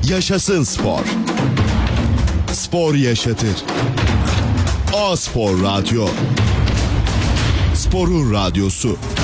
Yaşasın spor. Spor yaşatır. A-Spor Radyo. Sporun radyosu.